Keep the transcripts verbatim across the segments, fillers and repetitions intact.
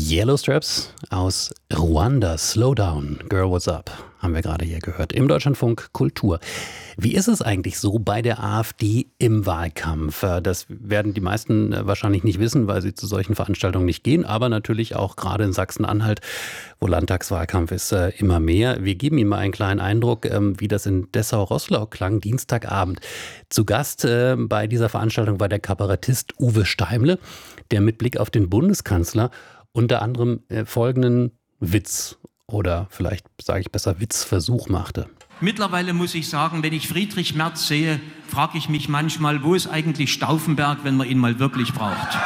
Yellow Straps aus Ruanda, Slow Down, Girl What's Up, haben wir gerade hier gehört, im Deutschlandfunk Kultur. Wie ist es eigentlich so bei der AfD im Wahlkampf? Das werden die meisten wahrscheinlich nicht wissen, weil sie zu solchen Veranstaltungen nicht gehen, aber natürlich auch gerade in Sachsen-Anhalt, wo Landtagswahlkampf ist, immer mehr. Wir geben Ihnen mal einen kleinen Eindruck, wie das in Dessau-Roßlau klang, Dienstagabend. Zu Gast bei dieser Veranstaltung war der Kabarettist Uwe Steimle, der mit Blick auf den Bundeskanzler unter anderem folgenden Witz oder vielleicht sage ich besser Witzversuch machte. Mittlerweile muss ich sagen, wenn ich Friedrich Merz sehe, frage ich mich manchmal, wo ist eigentlich Stauffenberg, wenn man ihn mal wirklich braucht?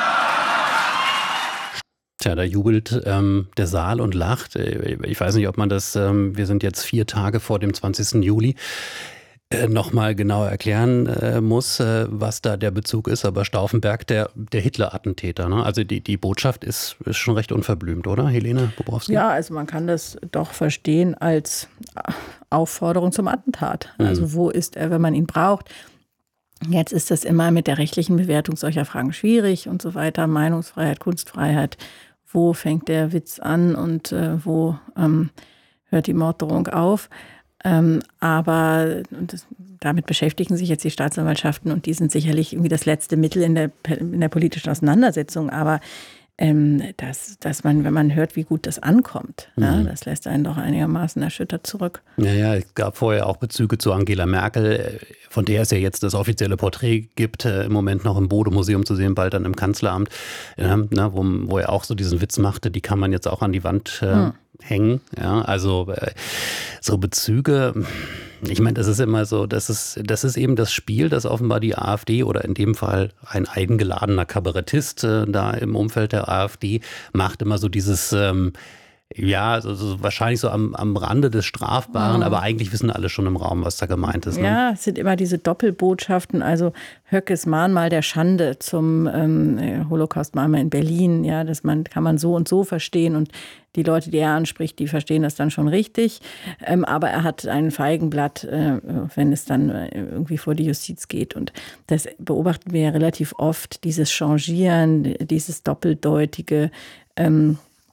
Tja, da jubelt ähm, der Saal und lacht. Ich weiß nicht, ob man das, ähm, wir sind jetzt vier Tage vor dem zwanzigsten Juli, äh, nochmal genauer erklären äh, muss, äh, was da der Bezug ist. Aber Stauffenberg, der, der Hitler-Attentäter, ne? Also die, die Botschaft ist, ist schon recht unverblümt, oder, Helene Bobrowski? Ja, also man kann das doch verstehen als Aufforderung zum Attentat. Mhm. Also wo ist er, wenn man ihn braucht? Jetzt ist das immer mit der rechtlichen Bewertung solcher Fragen schwierig und so weiter. Meinungsfreiheit, Kunstfreiheit. Wo fängt der Witz an und äh, wo ähm, hört die Morddrohung auf? Ähm, aber und das, damit beschäftigen sich jetzt die Staatsanwaltschaften und die sind sicherlich irgendwie das letzte Mittel in der, in der politischen Auseinandersetzung. Aber ähm, dass, dass man, wenn man hört, wie gut das ankommt, mhm. ja, das lässt einen doch einigermaßen erschüttert zurück. Ja, ja, es gab vorher auch Bezüge zu Angela Merkel, von der es ja jetzt das offizielle Porträt gibt, äh, im Moment noch im Bode-Museum zu sehen, bald dann im Kanzleramt, äh, na, wo, wo er auch so diesen Witz machte, die kann man jetzt auch an die Wand äh, mhm. hängen. Ja, also äh, so Bezüge, ich meine, das ist immer so, das ist, das ist eben das Spiel, das offenbar die AfD oder in dem Fall ein eingeladener Kabarettist äh, da im Umfeld der AfD macht, immer so dieses, ähm, ja, so, so wahrscheinlich so am, am Rande des Strafbaren, oh. aber eigentlich wissen alle schon im Raum, was da gemeint ist. Ne? Ja, es sind immer diese Doppelbotschaften, also Höckes Mahnmal der Schande zum ähm, Holocaust-Mahnmal in Berlin, ja, das man, kann man so und so verstehen und die Leute, die er anspricht, die verstehen das dann schon richtig, ähm, aber er hat ein Feigenblatt, äh, wenn es dann irgendwie vor die Justiz geht und das beobachten wir ja relativ oft, dieses Changieren, dieses Doppeldeutige, ähm,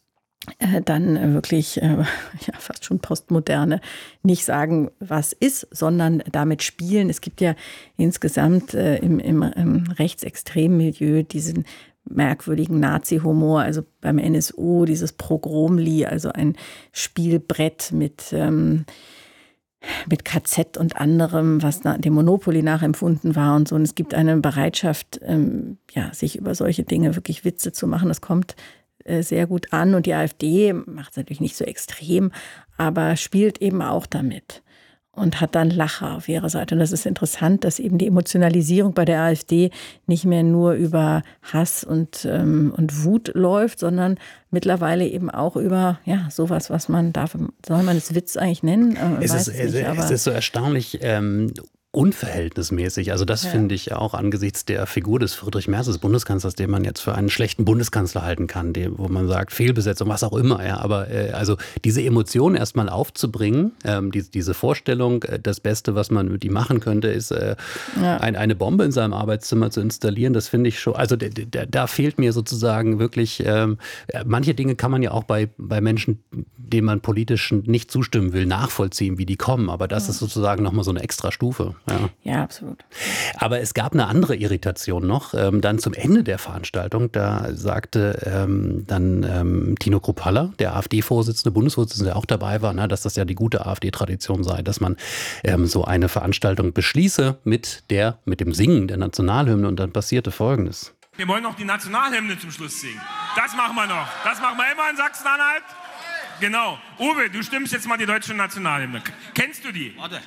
dann wirklich äh, ja, fast schon postmoderne, nicht sagen, was ist, sondern damit spielen. Es gibt ja insgesamt äh, im, im, im rechtsextremen Milieu diesen merkwürdigen Nazi-Humor, also beim N S U dieses Pogromli, also ein Spielbrett mit ähm, mit K Z und anderem, was dem Monopoly nachempfunden war und so. Und es gibt eine Bereitschaft, ähm, ja, sich über solche Dinge wirklich Witze zu machen. Das kommt sehr gut an und die AfD macht es natürlich nicht so extrem, aber spielt eben auch damit und hat dann Lacher auf ihrer Seite. Und das ist interessant, dass eben die Emotionalisierung bei der AfD nicht mehr nur über Hass und, ähm, und Wut läuft, sondern mittlerweile eben auch über ja sowas, was man darf, soll man es Witz eigentlich nennen? Äh, es, ist, nicht, es, es ist so erstaunlich ähm unverhältnismäßig. Also das ja. finde ich auch angesichts der Figur des Friedrich Merz, des Bundeskanzlers, den man jetzt für einen schlechten Bundeskanzler halten kann, dem, wo man sagt, Fehlbesetzung, was auch immer. Ja. Aber äh, also diese Emotionen erstmal aufzubringen, ähm, die, diese Vorstellung, äh, das Beste, was man mit ihm machen könnte, ist äh, ja. ein, eine Bombe in seinem Arbeitszimmer zu installieren, das finde ich schon, also da fehlt mir sozusagen wirklich, ähm, manche Dinge kann man ja auch bei, bei Menschen, denen man politisch nicht zustimmen will, nachvollziehen, wie die kommen. Aber das ja. ist sozusagen nochmal so eine extra Stufe. Ja. ja, absolut. Aber es gab eine andere Irritation noch. Ähm, dann zum Ende der Veranstaltung, da sagte ähm, dann ähm, Tino Kruppalla, der AfD-Vorsitzende, Bundesvorsitzende, der auch dabei war, na, dass das ja die gute AfD-Tradition sei, dass man ähm, so eine Veranstaltung beschließe mit, der, mit dem Singen der Nationalhymne. Und dann passierte Folgendes. Wir wollen noch die Nationalhymne zum Schluss singen. Das machen wir noch. Das machen wir immer in Sachsen-Anhalt. Genau. Uwe, du stimmst jetzt mal die deutsche Nationalhymne. Kennst du die? Warte.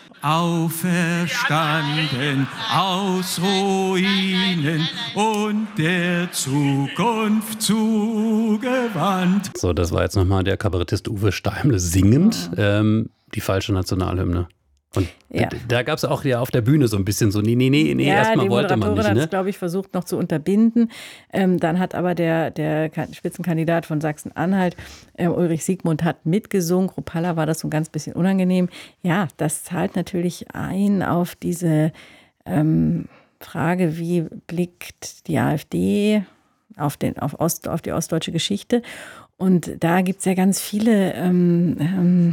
Auferstanden aus Ruinen und der Zukunft zugewandt. So, das war jetzt nochmal der Kabarettist Uwe Steimle singend, ähm, die falsche Nationalhymne. Und ja. da gab es auch ja auf der Bühne so ein bisschen so, nee, nee, nee, nee, ja, erstmal wollte man nicht. Die Moderatorin hat es, ne? glaube ich, versucht noch zu unterbinden. Ähm, dann hat aber der, der Spitzenkandidat von Sachsen-Anhalt, äh, Ulrich Siegmund, hat mitgesungen. Kruppalla war das so ein ganz bisschen unangenehm. Ja, das zahlt natürlich ein auf diese ähm, Frage, wie blickt die AfD auf, den, auf, Ost, auf die ostdeutsche Geschichte. Und da gibt es ja ganz viele, ähm, ähm,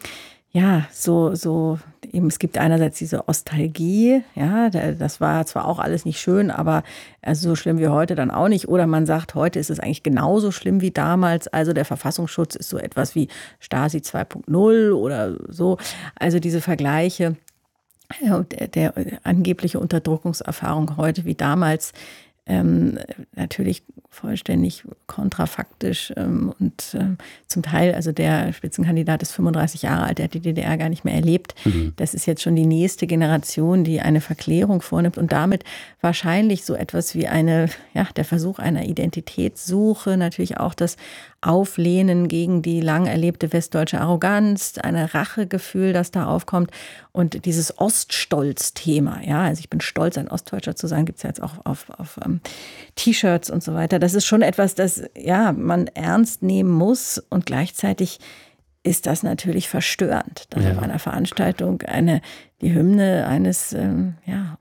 ja, so, so, eben, es gibt einerseits diese Ostalgie, ja, das war zwar auch alles nicht schön, aber also so schlimm wie heute dann auch nicht. Oder man sagt, heute ist es eigentlich genauso schlimm wie damals. Also der Verfassungsschutz ist so etwas wie Stasi zwei Punkt null oder so. Also diese Vergleiche, der, der angebliche Unterdrückungserfahrung heute wie damals, ähm, natürlich vollständig kontrafaktisch ähm, und ähm, zum Teil, also der Spitzenkandidat ist fünfunddreißig Jahre alt, der hat die D D R gar nicht mehr erlebt. Mhm. Das ist jetzt schon die nächste Generation, die eine Verklärung vornimmt und damit wahrscheinlich so etwas wie eine, ja, der Versuch einer Identitätssuche, natürlich auch das Auflehnen gegen die lang erlebte westdeutsche Arroganz, ein Rachegefühl, das da aufkommt und dieses Oststolz-Thema, ja, also ich bin stolz, ein Ostdeutscher zu sein, gibt es ja jetzt auch auf, auf um, T-Shirts und so weiter. Das ist schon etwas, das ja man ernst nehmen muss und gleichzeitig ist das natürlich verstörend, dass ja. auf einer Veranstaltung eine die Hymne eines ähm, ja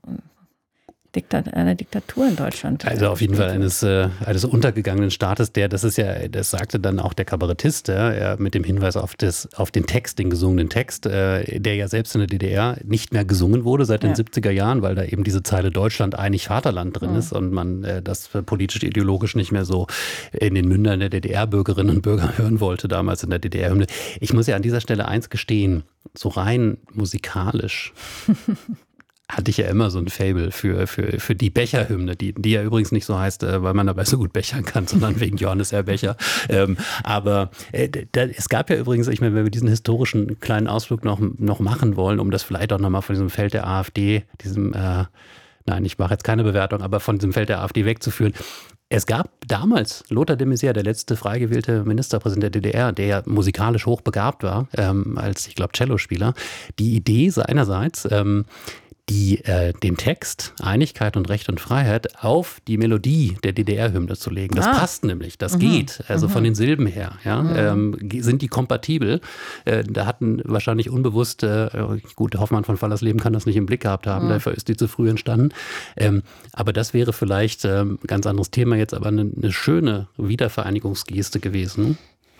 Diktat- einer Diktatur in Deutschland. Also auf jeden Fall eines, äh, eines untergegangenen Staates, der, das ist ja, das sagte dann auch der Kabarettist, ja, er mit dem Hinweis auf, das, auf den Text, den gesungenen Text, äh, der ja selbst in der D D R nicht mehr gesungen wurde seit den ja. siebziger Jahren, weil da eben diese Zeile Deutschland einig Vaterland drin mhm. ist und man äh, das politisch ideologisch nicht mehr so in den Mündern der D D R-Bürgerinnen und Bürger hören wollte, damals in der D D R-Hymne. Ich muss ja an dieser Stelle eins gestehen, so rein musikalisch hatte ich ja immer so ein Faible für, für, für die Becher-Hymne, die, die ja übrigens nicht so heißt, weil man dabei so gut bechern kann, sondern wegen Johannes R. Becher. Ähm, aber äh, da, es gab ja übrigens, ich meine, wenn wir diesen historischen kleinen Ausflug noch, noch machen wollen, um das vielleicht auch nochmal von diesem Feld der AfD, diesem, äh, nein, ich mache jetzt keine Bewertung, aber von diesem Feld der AfD wegzuführen. Es gab damals Lothar de Maizière, der letzte frei gewählte Ministerpräsident der D D R, der ja musikalisch hochbegabt war, ähm, als, ich glaube, Cellospieler, die Idee seinerseits, ähm, die, äh, den Text Einigkeit und Recht und Freiheit auf die Melodie der D D R-Hymne zu legen. Das ah. passt nämlich, das mhm. geht, also mhm. von den Silben her. Ja, mhm. ähm, sind die kompatibel? Äh, da hatten wahrscheinlich unbewusst, äh, gut, Hoffmann von Fallersleben kann das nicht im Blick gehabt haben, mhm. dafür ist die zu früh entstanden. Ähm, aber das wäre vielleicht ein ähm, ganz anderes Thema jetzt, aber eine, eine schöne Wiedervereinigungsgeste gewesen.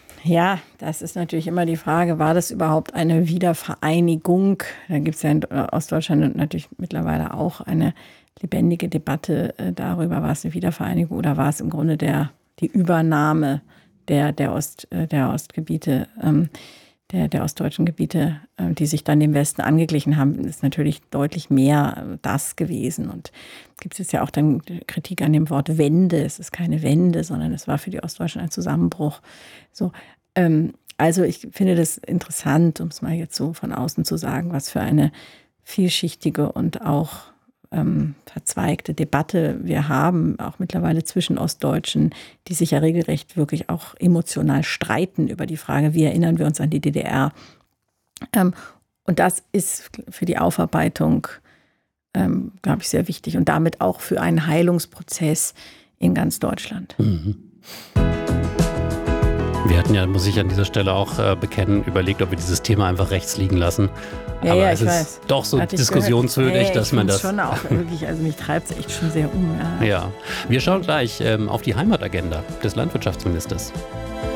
Ja, das ist natürlich immer die Frage, war das überhaupt eine Wiedervereinigung? Da gibt es ja in Ostdeutschland natürlich mittlerweile auch eine lebendige Debatte darüber, war es eine Wiedervereinigung oder war es im Grunde der, die Übernahme der, der, Ost, der Ostgebiete, ähm, der, der ostdeutschen Gebiete, äh, die sich dann dem Westen angeglichen haben, ist natürlich deutlich mehr das gewesen. Und gibt es jetzt ja auch dann Kritik an dem Wort Wende. Es ist keine Wende, sondern es war für die Ostdeutschen ein Zusammenbruch. So, ähm, also ich finde das interessant, um es mal jetzt so von außen zu sagen, was für eine vielschichtige und auch ähm, verzweigte Debatte wir haben, auch mittlerweile zwischen Ostdeutschen, die sich ja regelrecht wirklich auch emotional streiten über die Frage, wie erinnern wir uns an die D D R. Ähm, und das ist für die Aufarbeitung, ähm, glaube ich, sehr wichtig und damit auch für einen Heilungsprozess in ganz Deutschland. Mhm. Wir hatten ja, muss ich an dieser Stelle auch äh, bekennen, überlegt, ob wir dieses Thema einfach rechts liegen lassen. Ja, aber ja, es ich ist weiß. doch so diskussionswürdig, hey, dass man das... schon auch wirklich, also mich treibt es echt schon sehr um. Ja, ja. Wir schauen gleich ähm, auf die Heimatagenda des Landwirtschaftsministers.